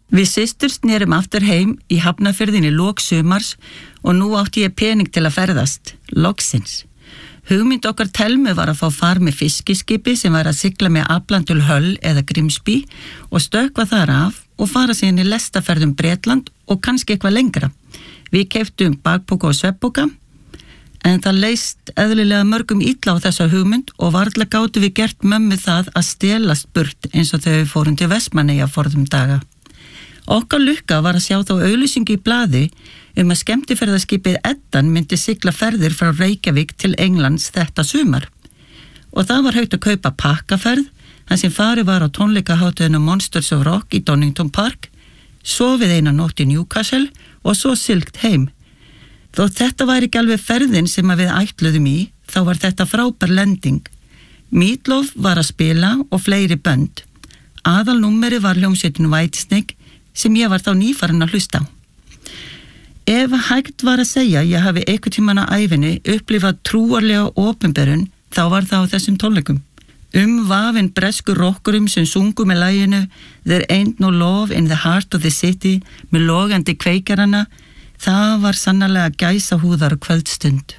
Við systur snerum aftur heim í Hafnarfjörðinn í lok sumars og nú átti ég pening til að ferðast, loksins. Hugmynd okkar Telmu var að fá far með fiskiskipi sem var að sigla með aflan til Hull eða Grimsby og stökkva þar af og fara síðan í lestaferð Bretland og kannski eitthvað lengra. Við keyptum bakpoka og svefnpoka, en það leist eðlilega mörgum illa á þessa hugmynd og varla gátu við gert mömmu það að stelast burt eins og þegar við fórum til Vestmannaeyja forðum daga. Okkar lukka var að sjá þá auglýsingu í blaði að skemmtiferðaskipið Eddan myndi sigla ferðir frá Reykjavík til Englands þetta sumar. Og það var hægt að kaupa pakkaferð, þar sem farið var á tónleikahátíðina Monsters of Rock í Donington Park, sofið eina nótt í Newcastle og svo siglt heim. Þótt þetta væri ekki alveg ferðin sem við ætluðum í, þá var þetta frábær lending. Meatloaf var að spila og fleiri bönd. Aðalnúmeri var hljómsveitin Whitesnake sem ég var þá nýfarin að hlusta á. Ef hægt var að segja ég hafi einhvern tímann á ævinni upplifað trúarlega opinberun, þá var það á þessum tónleikum. Vafinn bresku rockurum sem sungu með laginu There Ain't No Love in the Heart of the City með logandi kveikjarana, það var sannarlega gæsahúðar kvöldstund.